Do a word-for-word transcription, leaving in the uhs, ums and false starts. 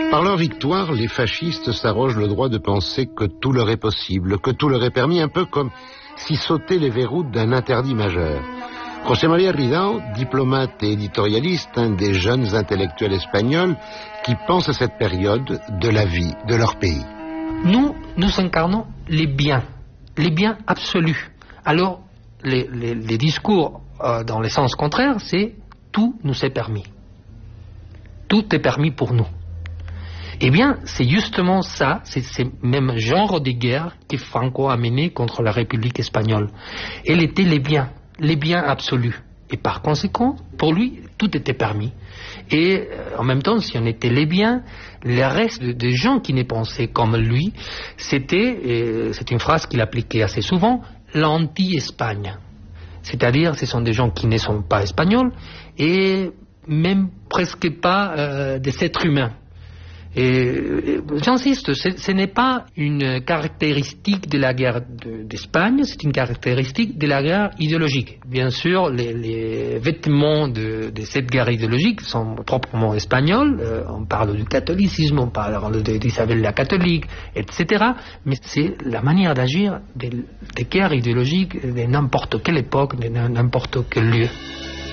Par leur victoire, les fascistes s'arrogent le droit de penser que tout leur est possible, que tout leur est permis, un peu comme si sautaient les verrous d'un interdit majeur. José María Ridao, diplomate et éditorialiste, un des jeunes intellectuels espagnols qui pensent à cette période de la vie de leur pays. Nous, nous incarnons les biens, les biens absolus. Alors, les, les, les discours euh, dans le sens contraire, c'est tout nous est permis. Tout est permis pour nous. Eh bien, c'est justement ça, c'est ce même genre de guerre que Franco a mené contre la République espagnole. Elle était les biens, les biens absolus. Et par conséquent, pour lui, tout était permis. Et euh, en même temps, si on était les biens, le reste des gens qui ne pensaient comme lui, c'était, euh, c'est une phrase qu'il appliquait assez souvent, l'anti-Espagne. C'est-à-dire, ce sont des gens qui ne sont pas espagnols et même presque pas euh, des êtres humains. Et j'insiste, ce, ce n'est pas une caractéristique de la guerre de, d'Espagne, c'est une caractéristique de la guerre idéologique. Bien sûr, les, les vêtements de, de cette guerre idéologique sont proprement espagnols. Euh, on parle du catholicisme, on parle d'Isabelle la catholique, et cetera. Mais c'est la manière d'agir des, des guerres idéologiques de n'importe quelle époque, de n'importe quel lieu.